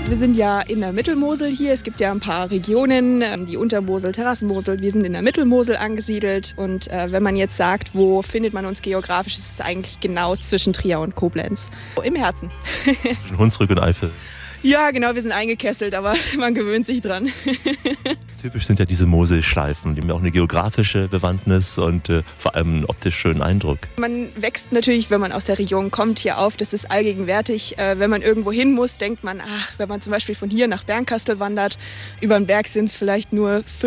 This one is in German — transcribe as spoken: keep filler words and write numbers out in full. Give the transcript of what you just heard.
Wir sind ja in der Mittelmosel hier. Es gibt ja ein paar Regionen, die Untermosel, Terrassenmosel. Wir sind in der Mittelmosel angesiedelt. Und äh, wenn man jetzt sagt, wo findet man uns geografisch, ist es eigentlich genau zwischen Trier und Koblenz. Im Herzen. Zwischen Hunsrück und Eifel. Ja, genau, wir sind eingekesselt, aber man gewöhnt sich dran. Typisch sind ja diese Moselschleifen, die haben ja auch eine geografische Bewandtnis und äh, vor allem einen optisch schönen Eindruck. Man wächst natürlich, wenn man aus der Region kommt, hier auf. Das ist allgegenwärtig. Äh, wenn man irgendwo hin muss, denkt man, ach, wenn man zum Beispiel von hier nach Bernkastel wandert, über den Berg sind es vielleicht nur fünf